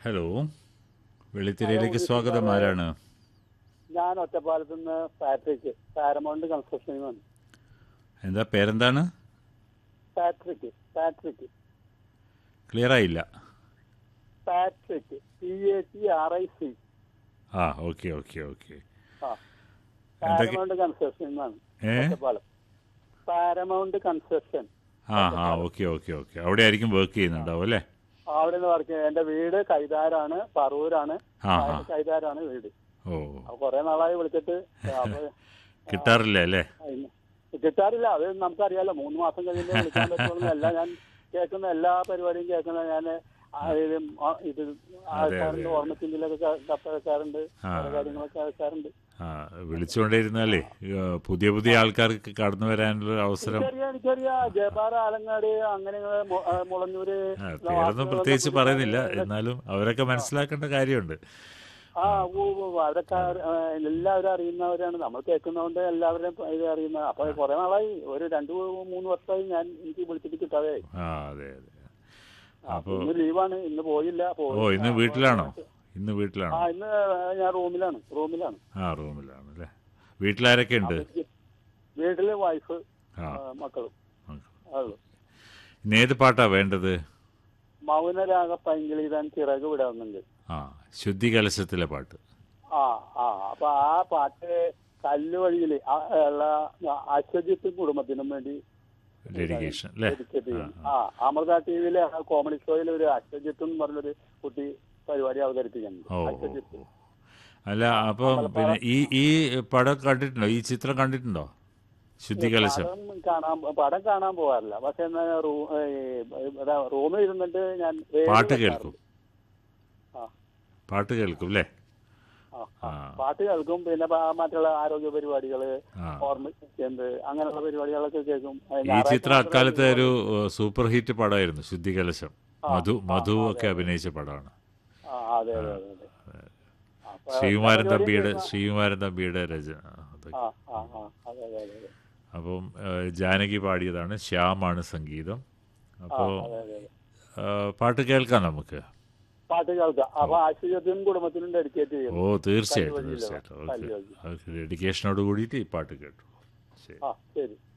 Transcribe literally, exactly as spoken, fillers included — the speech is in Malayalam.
ഹലോ, ഹലോ, വെള്ളിത്തിരയിലേക്ക് ഇത് സ്വാഗതം. സാറേ, ആരാണ്? ഞാൻ ഒറ്റപ്പാലത്ത് നിന്ന് പാട്രിക്ക് പാരമൗണ്ട് കൺസ്ട്രക്ഷനിൽ വന്നു. എന്താ പേരെന്താണ്? പാട്രിക്ക് പാട്രിക്ക് ക്ലിയർ ആയില്ല. Patrick P A T R I C. ആ, ഓക്കെ ഓക്കെ ഓക്കെ. ആ, എന്തൊക്കെ? പാരമൗണ്ട് കൺസ്ട്രക്ഷനിൽ നിന്നാണ്. ഏ ഒറ്റപ്പാലം പാരമൗണ്ട് കൺസ്ട്രക്ഷൻ ആ ആ ഒറ്റപ്പാലം. Okay okay okay. അവിടെ ആയിരിക്കും വർക്ക് ആ, ചെയ്യുന്നുണ്ടാവും അല്ലേ? അവിടെ നിന്ന് വർക്ക് ചെയ്യുന്നത്. എന്റെ വീട് കൈതാരാണ്, പറവൂരാണ്. ആ ആ. കൈ- കൈതാരാണ് വീട്. ഓ, അപ്പൊ കുറെ നാളായി വിളിച്ചിട്ട്. അപ്പൊ ആ, കിട്ടാറില്ല അല്ലേ? ഇന്ന് കിട്ടാറില്ല. അത് നമുക്കറിയാലോ, മൂന്ന് മാസം കഴിയുമ്പോൾ വിളിക്കാൻ പറ്റുള്ളൂ. എല്ലാം ഞാൻ കേൾക്കുന്ന എല്ലാ പരിപാടിയും കേൾക്കുന്ന ഞാൻ ആരെയും ആ, ഇത് അതെ അതെ ആൾക്കാരുണ്ട്, അതെ. ഓർമ്മച്ചിന്തിലൊക്കെ കപ്പ വെക്കാറുണ്ട്, ആ പല കാര്യങ്ങളൊക്കെ വെക്കാറുണ്ട്. ആ, വിളിച്ചുകൊണ്ടിരുന്നാലേ ഏ, പുതിയ പുതിയ ആൾക്കാർക്ക് കടന്നു വരാനുള്ള അവസരം. എനിക്കറിയാം എനിക്കറിയാം ജയപാറ, ആലങ്ങാട്, അങ്ങനെ മു- ആ, മുളഞ്ഞൂര്, ആ, പേരൊന്നും വാസനപുരം, പ്രത്യേകിച്ച് പറയുന്നില്ല, പുതുക്കാട്. എന്നാലും അവരൊക്കെ ആ മനസ്സിലാക്കേണ്ട കാര്യമുണ്ട്. ആ ആ, ഉവ്വ് ഉവ്വ് ഉവ്വ്. അവരൊക്കെ അതെ. ആ, എല്ലാവരും അറിയുന്നവരാണ്. നമ്മൾ കേൾക്കുന്നതുകൊണ്ട് എല്ലാവരുടെയും ഇത് അറിയുന്ന. അപ്പൊ ആ കുറെ നാളായി, ഒരു രണ്ടു മൂന്ന് വർഷമായി ഞാൻ എനിക്ക് വിളിച്ചിട്ട് കിട്ടാതെ. ആ, അതെ അതെ. ആ, അപ്പൊ അപ്പോൾ ഇന്ന് ലീവാണ്, ഇന്ന് പോയില്ല. ഓ, പോയി ആ, ഇന്ന് അപ്പൊ വീട്ടിലാണോ? പോയിട്ട് ഇന്ന് ആ വീട്ടിലാണോ? ഇന്ന് ഞാൻ റൂമിലാണ് റൂമിലാണ്. ആ, റൂമിലാണ് അല്ലേ? വീട്ടിലാരൊക്കെ ഉണ്ട്? അപ്പൊ എനിക്ക് വീട്ടില് വൈഫ്, ആ, മക്കളും ആ. ഉള്ളു. ഇന്ന് ഏത് പാട്ടാ വേണ്ടത്? മൗനരാഗ പൈങ്കിളിതാൻ ചിറക് വിടാവുന്നുണ്ട്. ആ, ശുദ്ധി കലശത്തിലെ പാട്ട്. ആ ആ അപ്പൊ ആ പാട്ട് കല്ലുവഴിയില് ആ, ഉള്ള അശ്വജിത്തും കുടുംബത്തിനും വേണ്ടി ഇതാണ് ഡെഡിക്കേഷൻ അല്ലേ? ഡെഡിക്കേറ്റ് ആ ചെയ്യുന്നത്. ആ. ആ, അമൃത ടി വിയിലെ കോമഡി ഷോയിൽ ഒരു അശ്വജിത്ത് എന്ന് പറഞ്ഞൊരു കുട്ടി പരിപാടി അവതരിപ്പിക്കുന്നുണ്ട്. ഓ ഓ അശ്വജിത്ത്. ഓ. അല്ല, ആ, അപ്പം അമ്പലപ്പാറ. പിന്നെ ഈ ഈ പടം കണ്ടിട്ടുണ്ടോ? ഈ ചിത്രം കണ്ടിട്ടുണ്ടോ? ശുദ്ധി കലശം. പടം കാണാൻ പടം കാണാൻ പോകാറില്ല. പക്ഷെ എന്നാ റൂ- ഏ, ഇതാ റൂമിൽ ഇരുന്നിട്ട് ഞാൻ റേഡിയോ പാട്ട് കേൾക്കും. വെക്കാറുണ്ട്. ആ പാട്ട് കേൾക്കും അല്ലേ? ആ ആ ആ പാട്ട് കേൾക്കും. പിന്നെ പ- മറ്റുള്ള ആരോഗ്യ പരിപാടികള്, ആ. ഓർമ്മ അങ്ങനെയുള്ള പരിപാടികളൊക്കെ കേൾക്കും. അത് ഈ ഞായറാഴ്ച ചിത്രം മാത്രമേ അക്കാലത്തെ ഒരു ലീവുള്ളൂ. ഏഹ്, സൂപ്പർ ഹിറ്റ് പടമായിരുന്നു, ശുദ്ധി കലശം. ആ മധു ആ മധു അതെ ഒക്കെ അതെ അഭിനയിച്ച പടമാണ്. ആ അതെ ആ, അതെ അതെ അതെ. അപ്പൊ എല്ലാ ശ്രീകുമാരൻ പരിപാടിയും തമ്പിയുടെ കേൾക്കുന്ന. ശ്രീകുമാരൻ തമ്പിയുടെ രചന ആ അതൊക്കെ. ആ ആ അതെ അതെ അതെ അതെ. അപ്പം ഏഹ്, ജാനകി പാടിയതാണ്, ശ്യാമാണ് സംഗീതം. ആ അപ്പോൾ അതെ അതെ അതെ. പാട്ട് കേൾക്കാം നമുക്ക്. പാട്ട് കേൾക്കാം. ഓ അപ്പൊ ആശ്ചര്യത്തിനും കുടുംബത്തിനും ഡെഡിക്കേറ്റ് ഓ, ചെയ്യുന്നു. തീർച്ചയായിട്ടും കല്ലുവഴിയിലുള്ള തീർച്ചയായിട്ടും. ഓക്കെ, കല്ലുവഴി. ഡെഡിക്കേഷനോട് കൂടിയിട്ട് ഈ പാട്ട് കേട്ടു. ശരി. ആ ശരി.